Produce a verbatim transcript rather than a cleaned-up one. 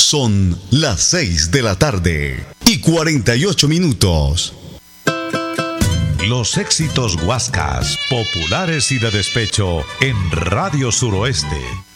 Son las seis de la tarde y cuarenta y ocho minutos. Los éxitos Huascas, populares y de despecho en Radio Suroeste.